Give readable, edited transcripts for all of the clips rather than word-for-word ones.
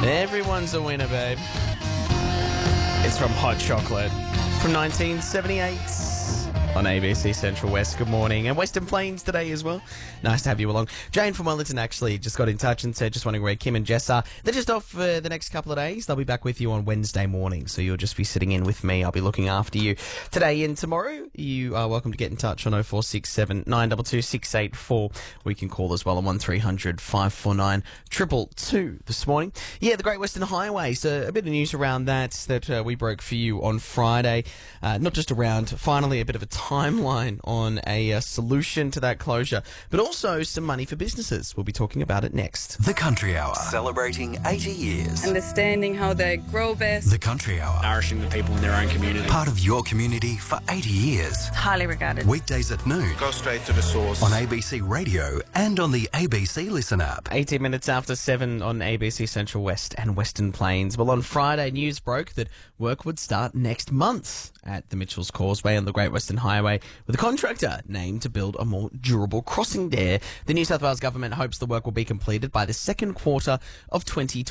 Everyone's a winner, babe. It's from Hot Chocolate from 1978 on ABC Central West. Good morning. And Western Plains today as well. Nice to have you along. Jane from Wellington actually just got in touch and said, just wondering where Kim and Jess are. They're just off for the next couple of days. They'll be back with you on Wednesday morning, so you'll just be sitting in with me. I'll be looking after you today and tomorrow. You are welcome to get in touch on 0467 922 684. We can call as well on 1300 549 222 this morning. Yeah, the Great Western Highway. So a bit of news around that we broke for you on Friday. Not just around, finally, a bit of a timeline on a solution to that closure, but also some money for businesses. We'll be talking about it next. The Country Hour, celebrating 80 years. Understanding how they grow best. The Country Hour, nourishing the people in their own community. part of your community for 80 years. Highly regarded. Weekdays at noon. Go straight to the source. On ABC Radio and on the ABC Listen app. 18 minutes after 7 on ABC Central West and Western Plains. Well, on Friday, news broke that work would start next month at the Mitchell's Causeway on the Great Western Highway, with a contractor named to build a more durable crossing there. The New South Wales government hopes the work will be completed by the second quarter of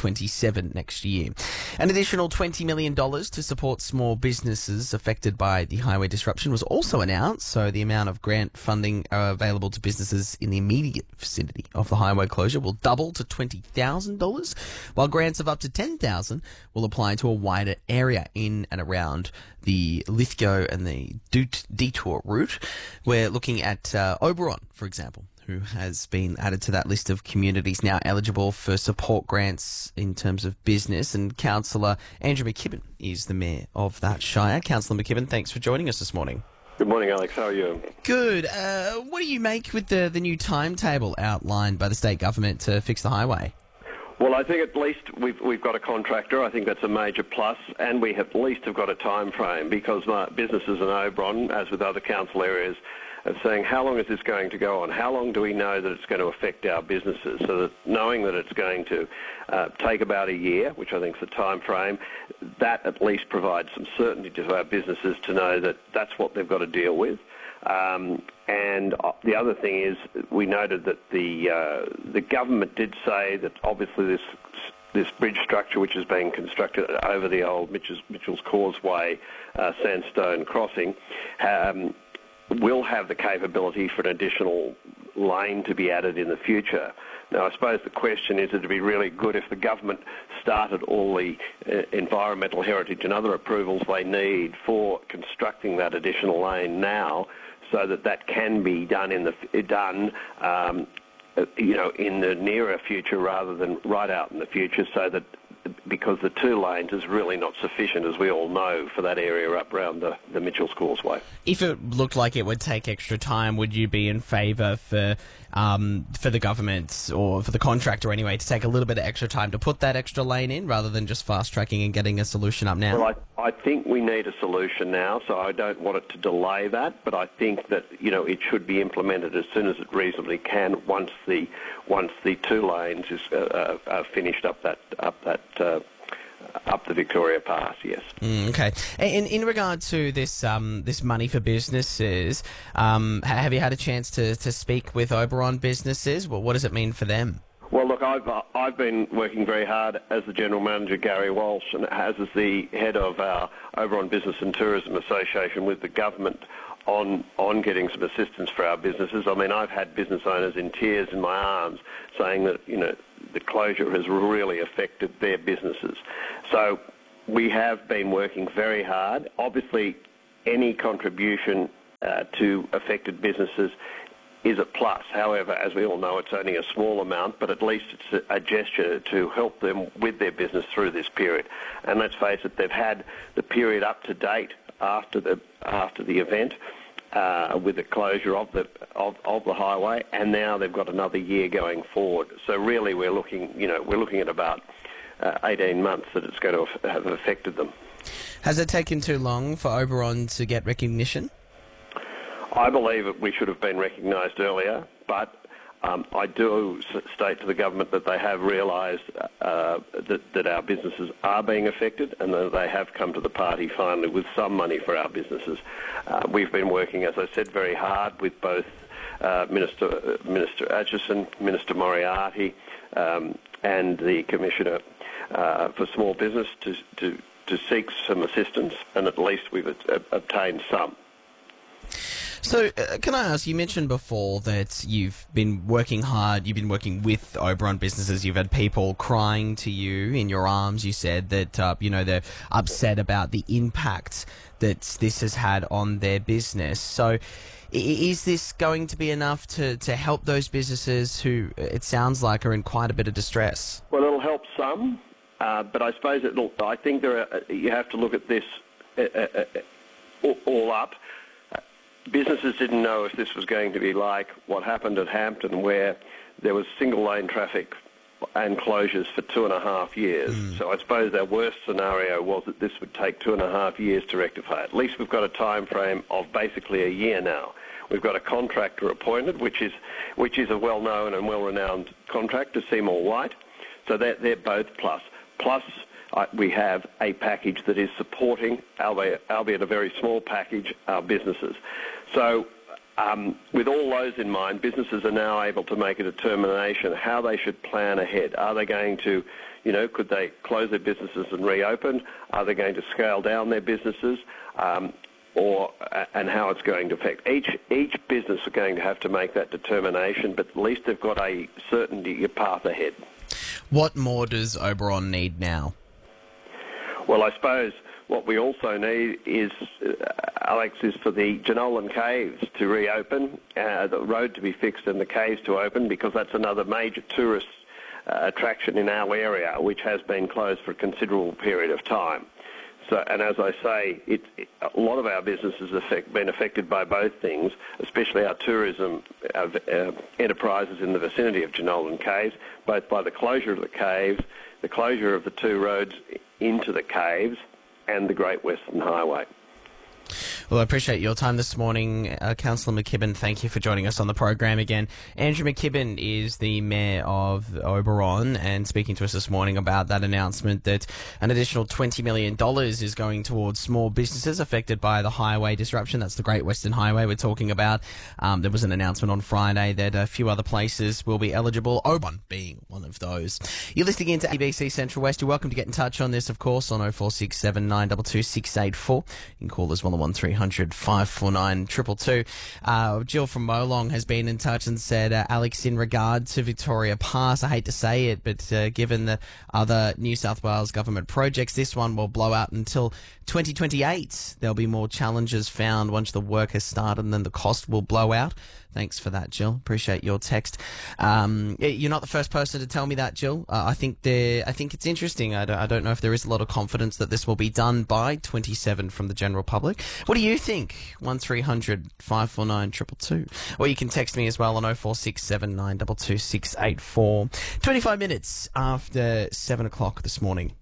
2027 next year. An additional $20 million to support small businesses affected by the highway disruption was also announced, so the amount of grant funding available to businesses in the immediate vicinity of the highway closure will double to $20,000, while grants of up to $10,000 will apply to a wider area in and around the Lithgow and the Detour route. We're looking at Oberon, for example, who has been added to that list of communities now eligible for support grants in terms of business. And Councillor Andrew McKibben is the mayor of that shire. Councillor McKibben, thanks for joining us this morning. Good morning, Alex. How are you? Good. What do you make with the new timetable outlined by the state government to fix the highway? Well, I think at least we've got a contractor. I think that's a major plus, and we at least have got a time frame, because businesses in Oberon, as with other council areas, are saying, how long is this going to go on? How long do we know that it's going to affect our businesses? So that knowing that it's going to take about a year, which I think is the time frame, that at least provides some certainty to our businesses to know that that's what they've got to deal with. And the other thing is, we noted that the government did say that obviously this bridge structure, which is being constructed over the old Mitchell's Causeway sandstone crossing, will have the capability for an additional lane to be added in the future. Now, I suppose the question is, it'd be really good if the government started all the environmental heritage and other approvals they need for constructing that additional lane now, so that can be done in the nearer future rather than right out in the future, so that, because the two lanes is really not sufficient, as we all know, for that area up around the Mitchell's Causeway. If it looked like it would take extra time, would you be in favour for the government, or for the contractor anyway, to take a little bit of extra time to put that extra lane in, rather than just fast-tracking and getting a solution up now? Well, I think we need a solution now, so I don't want it to delay that, but I think that, it should be implemented as soon as it reasonably can, once the two lanes is finished up the Victoria Pass, yes. Okay. And in regard to this money for businesses, have you had a chance to speak with Oberon businesses? Well, what does it mean for them? Well, look, I've been working very hard as the General Manager, Gary Walsh, and as the head of our Oberon Business and Tourism Association with the government on getting some assistance for our businesses. I mean, I've had business owners in tears in my arms saying that, the closure has really affected their businesses. So we have been working very hard. Obviously, any contribution to affected businesses is a plus. However, as we all know, it's only a small amount, but at least it's a gesture to help them with their business through this period. And let's face it, they've had the period up to date after the event, with the closure of the highway, and now they've got another year going forward. So really, we're looking at about 18 months that it's going to have affected them. Has it taken too long for Oberon to get recognition? I believe that we should have been recognised earlier, but I do state to the government that they have realised that our businesses are being affected, and that they have come to the party finally with some money for our businesses. We've been working, as I said, very hard with both Minister Acheson, Minister Moriarty, and the Commissioner for small business to seek some assistance, and at least we've obtained some. So, can I ask, you mentioned before that you've been working hard, you've been working with Oberon businesses, you've had people crying to you in your arms. You said that, they're upset about the impact that this has had on their business. So, is this going to be enough to help those businesses who, it sounds like, are in quite a bit of distress? Well, it'll help some, but I suppose I think you have to look at this all up. Businesses didn't know if this was going to be like what happened at Hampton, where there was single-lane traffic and closures for 2.5 years. So I suppose our worst scenario was that this would take 2.5 years to rectify. At least we've got a time frame of basically a year now. We've got a contractor appointed, which is a well-known and well-renowned contractor, Seymour White. So they're both plus. Plus, we have a package that is supporting, albeit a very small package, our businesses. So with all those in mind, businesses are now able to make a determination how they should plan ahead. Are they going to, could they close their businesses and reopen? Are they going to scale down their businesses? And how it's going to affect. Each business are going to have to make that determination, but at least they've got a certainty path ahead. What more does Oberon need now? Well, I suppose what we also need is, Alex, is for the Jenolan Caves to reopen, the road to be fixed and the caves to open, because that's another major tourist attraction in our area, which has been closed for a considerable period of time. So, and as I say, a lot of our businesses have been affected by both things, especially our tourism enterprises in the vicinity of Jenolan Caves, both by the closure of the caves, the closure of the two roads into the caves, and the Great Western Highway. Well, I appreciate your time this morning, Councillor McKibben. Thank you for joining us on the program again. Andrew McKibben is the Mayor of Oberon and speaking to us this morning about that announcement that an additional $20 million is going towards small businesses affected by the highway disruption. That's the Great Western Highway we're talking about. There was an announcement on Friday that a few other places will be eligible, Oberon being one of those. You're listening into ABC Central West. You're welcome to get in touch on this, of course, on 0467 922 684. You can call us on 1300 549 222. Jill from Molong has been in touch and said, Alex, in regard to Victoria Pass, I hate to say it, but given the other New South Wales government projects, this one will blow out until 2028. There'll be more challenges found once the work has started, and then the cost will blow out. Thanks for that, Jill. Appreciate your text. You're not the first person to tell me that, Jill. I think it's interesting. I don't know if there is a lot of confidence that this will be done by 27 from the general public. What do you think? 1300 549 222. Or you can text me as well on 0467 922 684. 25 minutes after 7 o'clock this morning.